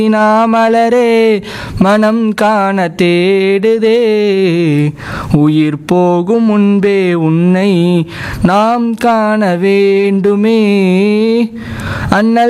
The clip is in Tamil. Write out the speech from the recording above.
மலரே மனம் காண தேடுதே உயிர் போகும் முன்பே உன்னை நாம் காண வேண்டுமே அண்ணல்